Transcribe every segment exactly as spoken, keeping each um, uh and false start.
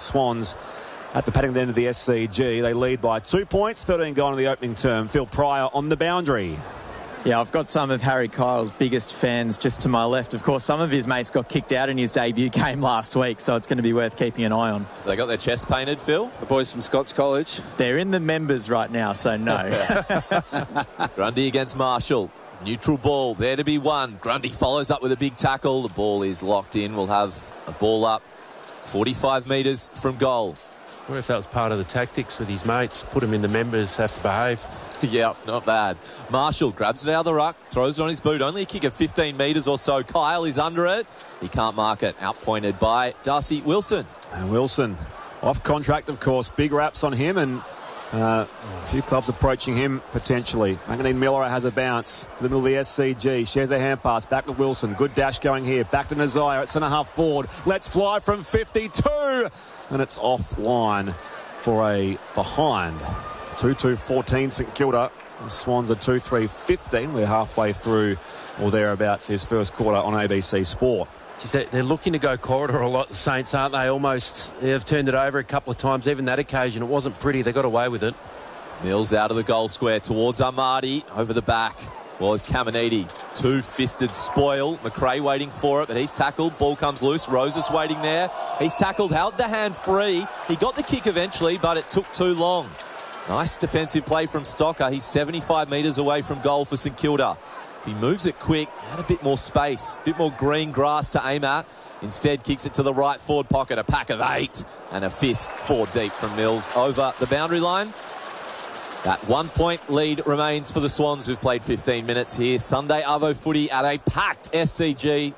Swans at the Paddington end of the S C G. They lead by two points, thirteen gone in the opening term. Phil Pryor on the boundary. Yeah, I've got some of Harry Kyle's biggest fans just to my left. Of course, some of his mates got kicked out in his debut game last week, so it's going to be worth keeping an eye on. They got their chest painted, Phil? The boys from Scots College. They're in the members right now, so no. Grundy against Marshall. Neutral ball, there to be won. Grundy follows up with a big tackle. The ball is locked in. We'll have a ball up forty-five metres from goal. I wonder if that was part of the tactics with his mates. Put him in the members, have to behave. Yeah, not bad. Marshall grabs it out of the ruck, throws it on his boot. Only a kick of fifteen metres or so. Kyle is under it. He can't mark it. Outpointed by Darcy Wilson. And Wilson off contract, of course. Big raps on him, and uh, a few clubs approaching him potentially. Manganine Miller has a bounce. The middle of the S C G. Shares a hand pass. Back with Wilson. Good dash going here. Back to Nazire at centre half forward. Let's fly from fifty-two. And it's offline for a behind. two two fourteen St Kilda. The Swans are two three fifteen. We're halfway through or thereabouts his first quarter on A B C Sport. They're looking to go corridor a lot, the Saints, aren't they? Almost. They've turned it over a couple of times. Even that occasion, it wasn't pretty. They got away with it. Mills out of the goal square towards Armadi. Over the back was Caminiti. Two-fisted spoil. McRae waiting for it, but he's tackled. Ball comes loose. Roses waiting there. He's tackled, held the hand free. He got the kick eventually, but it took too long. Nice defensive play from Stocker. He's seventy-five metres away from goal for St Kilda. If he moves it quick, had a bit more space, a bit more green grass to aim at. Instead, kicks it to the right forward pocket. A pack of eight and a fist four deep from Mills over the boundary line. That one-point lead remains for the Swans, who've played fifteen minutes here. Sunday Arvo footy at a packed S C G.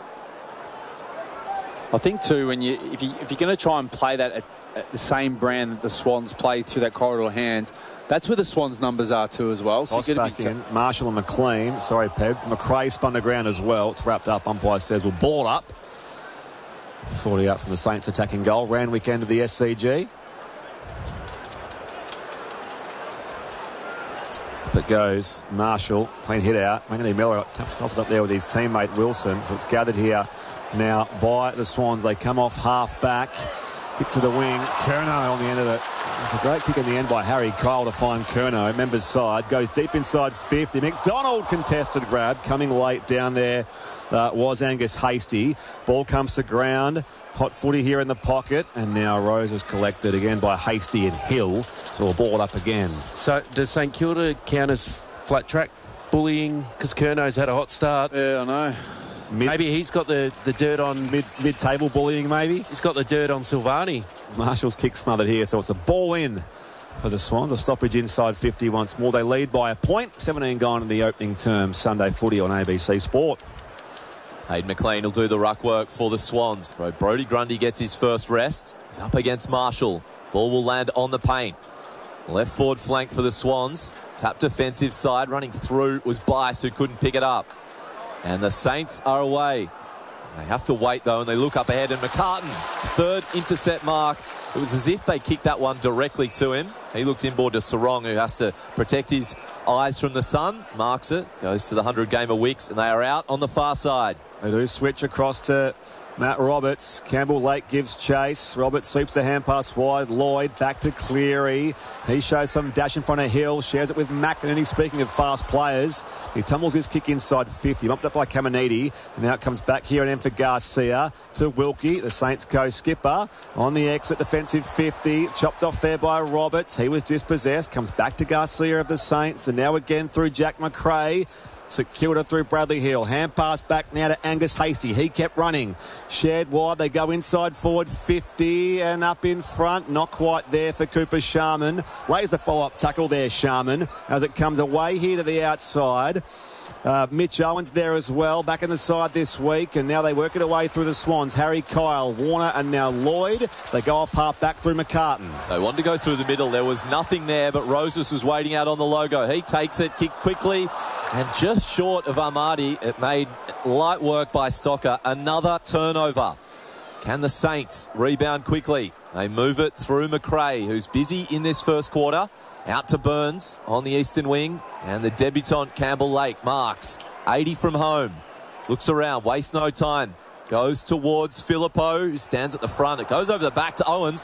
I think, too, when you if, you, if you're going to try and play that at, at the same brand that the Swans play through that corridor hands, that's where the Swans' numbers are, too, as well. So Ross back in. Marshall and McLean. Sorry, Pev. McRae spun the ground as well. It's wrapped up. Umpire says we'll ball up. forty out from the Saints attacking goal. Randwick end of the S C G. Up it goes. Marshall. Clean hit out. Manganese Miller tosses it up there with his teammate Wilson. So it's gathered here now by the Swans. They come off half back. Kick to the wing. Curnow on the end of it. It's a great kick in the end by Harry Kyle to find Curnow. Members side. Goes deep inside fifty. McDonald contested grab. Coming late down there uh, was Angus Hasty. Ball comes to ground. Hot footy here in the pocket. And now Rose is collected again by Hasty and Hill. So we'll ball it up again. So does St Kilda count as flat track bullying? Because Curnow's had a hot start. Yeah, I know. Mid, maybe he's got the, the dirt on... Mid, mid-table bullying, maybe? He's got the dirt on Silvani. Marshall's kick smothered here, so it's a ball in for the Swans. A stoppage inside fifty once more. They lead by a point. seventeen gone in the opening term. Sunday footy on A B C Sport. Hayden McLean will do the ruck work for the Swans. Brodie Grundy gets his first rest. He's up against Marshall. Ball will land on the paint. Left forward flank for the Swans. Tap defensive side. Running through was Bice, who couldn't pick it up. And the Saints are away. They have to wait, though, and they look up ahead. And McCartan, third intercept mark. It was as if they kicked that one directly to him. He looks inboard to Sarong, who has to protect his eyes from the sun. Marks it, goes to the hundred-gamer Wicks, and they are out on the far side. They do switch across to Matt Roberts. Campbell Lake gives chase. Roberts sweeps the hand pass wide. Lloyd back to Cleary. He shows some dash in front of Hill. Shares it with McInerney. Speaking of fast players, he tumbles his kick inside fifty. Bumped up by Caminiti. And now it comes back here and then for Garcia to Wilkie. The Saints go skipper on the exit. Defensive fifty. Chopped off there by Roberts. He was dispossessed. Comes back to Garcia of the Saints. And now again through Jack McRae. St Kilda through Bradley Hill. Hand pass back now to Angus Hasty. He kept running. Shared wide. They go inside forward fifty and up in front. Not quite there for Cooper Sharman. Lays the follow-up tackle there, Sharman, as it comes away here to the outside. Uh, Mitch Owens there as well, back in the side this week, and now they work it away through the Swans. Harry Kyle, Warner, and now Lloyd. They go off half back through McCartan. They wanted to go through the middle. There was nothing there, but Roses was waiting out on the logo. He takes it, kicks quickly, and just short of Armadi. It made light work by Stocker. Another turnover. Can the Saints rebound quickly? They move it through McRae, who's busy in this first quarter. Out to Burns on the eastern wing. And the debutant Campbell Lake marks. eighty from home. Looks around, wastes no time. Goes towards Filippo, who stands at the front. It goes over the back to Owens.